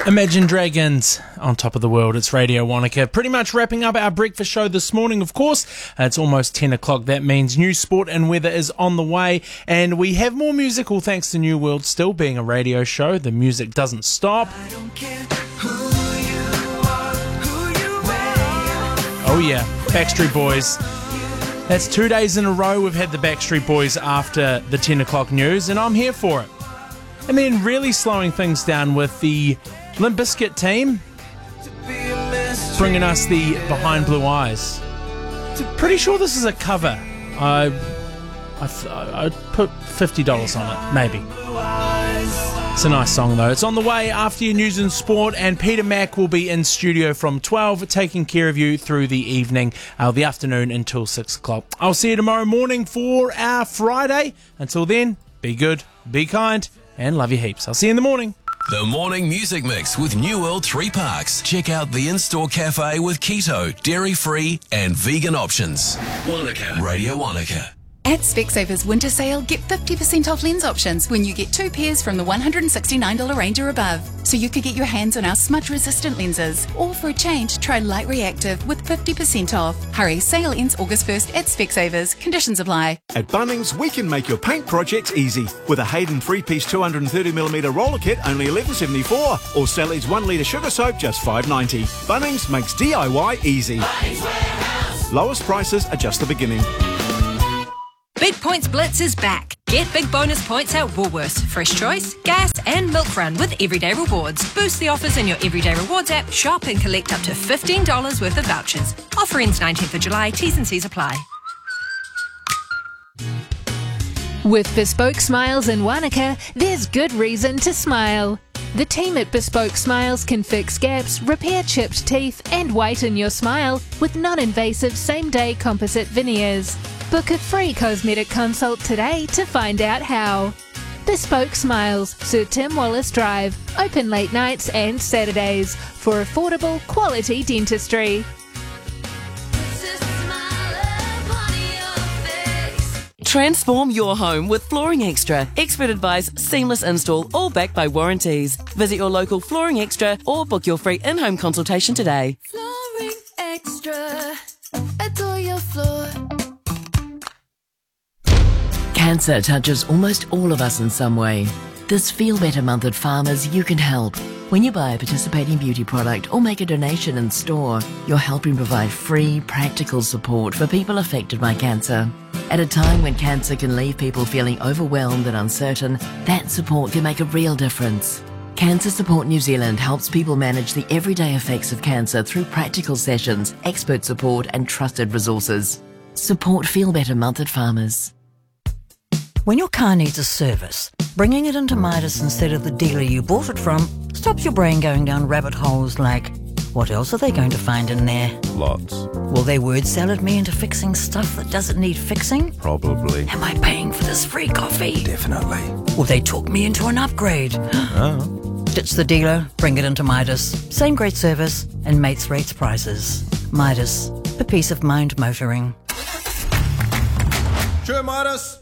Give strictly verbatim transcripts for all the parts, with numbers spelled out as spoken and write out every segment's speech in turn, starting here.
Imagine Dragons on top of the world. It's Radio Wanaka. Pretty much wrapping up our breakfast show this morning, of course. Uh, it's almost ten o'clock. That means new sport and weather is on the way. And we have more musical thanks to New World still being a radio show. The music doesn't stop. I don't care who you are, who you are. Oh yeah, Backstreet Boys. That's two days in a row we've had the Backstreet Boys after the ten o'clock news, and I'm here for it. And then really slowing things down with the Limp Bizkit team bringing us the Behind Blue Eyes. Pretty sure this is a cover. I I, I put fifty dollars on it, maybe. It's a nice song though. It's on the way after your news and sport, and Peter Mack will be in studio from twelve, taking care of you through the evening, uh, the afternoon until six o'clock. I'll see you tomorrow morning for our Friday. Until then, be good, be kind, and love you heaps. I'll see you in the morning. The Morning Music Mix with New World Three Parks. Check out the in-store cafe with keto, dairy-free and vegan options. Wanaka. Radio Wanaka. At Specsavers Winter Sale, get fifty percent off lens options when you get two pairs from the one hundred sixty-nine dollars range or above. So you could get your hands on our smudge-resistant lenses. Or for a change, try Light Reactive with fifty percent off. Hurry, sale ends August first at Specsavers. Conditions apply. At Bunnings, we can make your paint projects easy. With a Hayden three-piece two hundred thirty millimetre roller kit, only eleven seventy-four. Or Sally's one litre sugar soap, just five ninety. Bunnings makes D I Y easy. Lowest prices are just the beginning. Big Points Blitz is back. Get big bonus points at Woolworths, Fresh Choice, Gas and Milk Run with Everyday Rewards. Boost the offers in your Everyday Rewards app, shop and collect up to fifteen dollars worth of vouchers. Offer ends nineteenth of July, T's and C's apply. With Bespoke Smiles in Wanaka, there's good reason to smile. The team at Bespoke Smiles can fix gaps, repair chipped teeth and whiten your smile with non-invasive same-day composite veneers. Book a free cosmetic consult today to find out how. Bespoke Smiles, Sir Tim Wallace Drive, open late nights and Saturdays for affordable, quality dentistry. Transform your home with Flooring Extra. Expert advice, seamless install, all backed by warranties. Visit your local Flooring Extra or book your free in-home consultation today. Flooring Extra. Adore your floor. Cancer touches almost all of us in some way. This Feel Better Month at Farmers, you can help. When you buy a participating beauty product or make a donation in store, you're helping provide free, practical support for people affected by cancer. At a time when cancer can leave people feeling overwhelmed and uncertain, that support can make a real difference. Cancer Support New Zealand helps people manage the everyday effects of cancer through practical sessions, expert support and trusted resources. Support Feel Better Month at Farmers. When your car needs a service, bringing it into Midas instead of the dealer you bought it from stops your brain going down rabbit holes like, what else are they going to find in there? Lots. Will they word salad me into fixing stuff that doesn't need fixing? Probably. Am I paying for this free coffee? Definitely. Will they talk me into an upgrade? Oh. Ditch the dealer, bring it into Midas. Same great service and mates rates prices. Midas, for peace of mind motoring. Sure, Midas.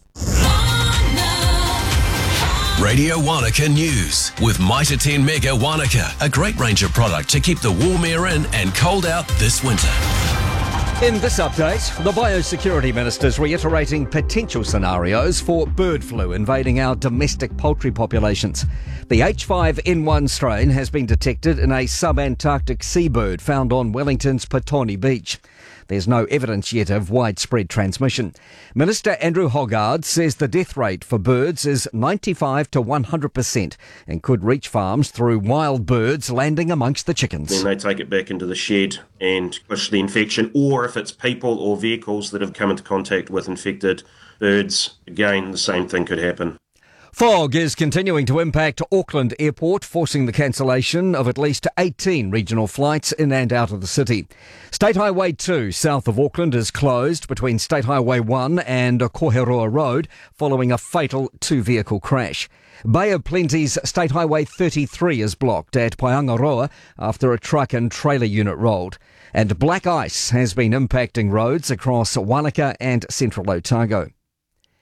Radio Wanaka News with Mitre ten Mega Wanaka, a great range of product to keep the warm air in and cold out this winter. In this update, the Biosecurity Minister's reiterating potential scenarios for bird flu invading our domestic poultry populations. The H five N one strain has been detected in a sub-Antarctic seabird found on Wellington's Petone Beach. There's no evidence yet of widespread transmission. Minister Andrew Hoggard says the death rate for birds is ninety-five to one hundred percent and could reach farms through wild birds landing amongst the chickens. Then they take it back into the shed and push the infection, or if it's people or vehicles that have come into contact with infected birds, again, the same thing could happen. Fog is continuing to impact Auckland Airport, forcing the cancellation of at least eighteen regional flights in and out of the city. State Highway two south of Auckland is closed between State Highway one and Koheroa Road following a fatal two-vehicle crash. Bay of Plenty's State Highway thirty-three is blocked at Paengaroa after a truck and trailer unit rolled. And black ice has been impacting roads across Wanaka and central Otago.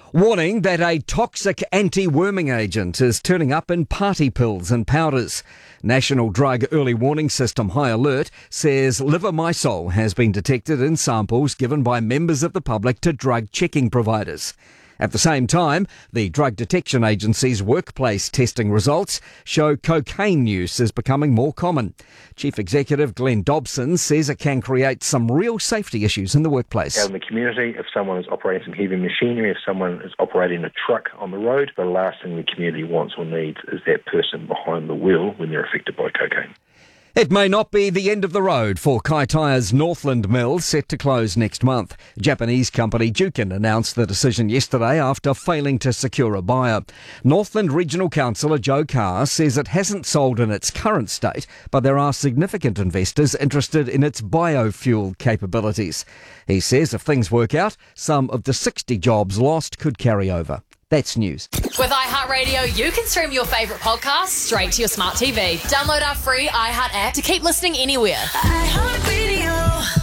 Warning that a toxic anti-worming agent is turning up in party pills and powders. National Drug Early Warning System High Alert says Livamysol has been detected in samples given by members of the public to drug checking providers. At the same time, the Drug Detection Agency's workplace testing results show cocaine use is becoming more common. Chief Executive Glenn Dobson says it can create some real safety issues in the workplace. Out in the community, if someone is operating some heavy machinery, if someone is operating a truck on the road, the last thing the community wants or needs is that person behind the wheel when they're affected by cocaine. It may not be the end of the road for Kaitaya's Northland mill, set to close next month. Japanese company Jukin announced the decision yesterday after failing to secure a buyer. Northland Regional Councillor Joe Carr says it hasn't sold in its current state, but there are significant investors interested in its biofuel capabilities. He says if things work out, some of the sixty jobs lost could carry over. That's news. With iHeartRadio, you can stream your favourite podcasts straight to your smart T V. Download our free iHeart app to keep listening anywhere. iHeartRadio.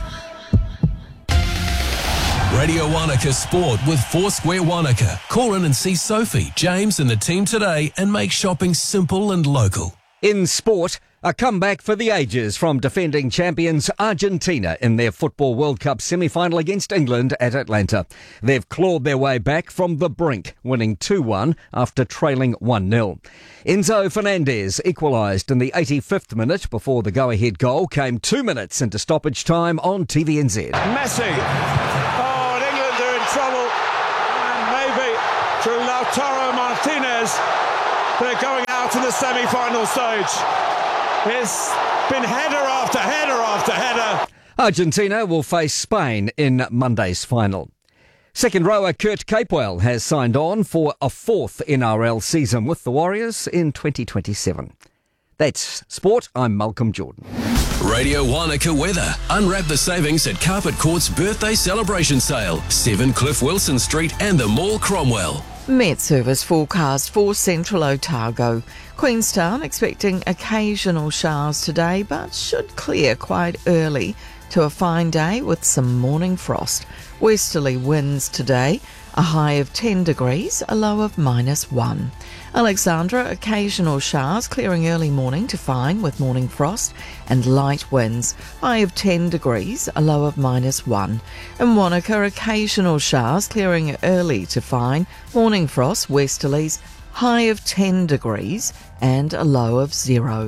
Radio Wanaka Sport with Foursquare Wanaka. Call in and see Sophie, James and the team today and make shopping simple and local. In sport, a comeback for the ages from defending champions Argentina in their Football World Cup semi-final against England at Atlanta. They've clawed their way back from the brink, winning two one after trailing one nil. Enzo Fernandez equalised in the eighty-fifth minute before the go-ahead goal came two minutes into stoppage time on T V N Z. Messi. Oh, and England are in trouble. And maybe through Lautaro Martinez, they're going out to the semi-final stage. It's been header after header after header. Argentina will face Spain in Monday's final. Second rower Kurt Capewell has signed on for a fourth N R L season with the Warriors in twenty twenty-seven. That's sport. I'm Malcolm Jordan. Radio Wanaka weather. Unwrap the savings at Carpet Court's birthday celebration sale. seven Cliff Wilson Street and the Mall Cromwell. Met Service forecast for Central Otago. Queenstown expecting occasional showers today, but should clear quite early to a fine day with some morning frost. Westerly winds today, a high of ten degrees, a low of minus one. Alexandra, occasional showers, clearing early morning to fine with morning frost and light winds, high of ten degrees, a low of minus one. In Wanaka, occasional showers, clearing early to fine, morning frost, westerlies, high of ten degrees and a low of zero.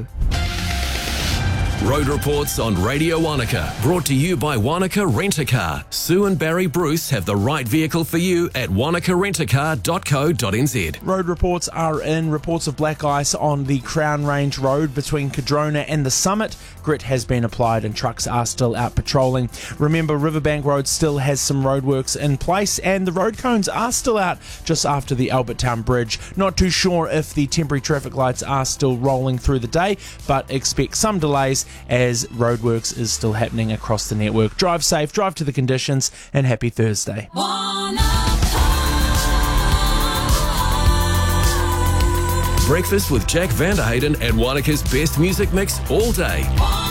Road reports on Radio Wanaka, brought to you by Wanaka Rent-A-Car. Sue and Barry Bruce have the right vehicle for you at wanaka rent a car dot co dot n z. Road reports are in. Reports of black ice on the Crown Range Road between Cadrona and the Summit. Grit has been applied and trucks are still out patrolling. Remember, Riverbank Road still has some roadworks in place and the road cones are still out just after the Albertown Bridge. Not too sure if the temporary traffic lights are still rolling through the day, but expect some delays as roadworks is still happening across the network. Drive safe, drive to the conditions, and happy Thursday. Breakfast with Jack Vanderhayden at Wanaka's best music mix all day.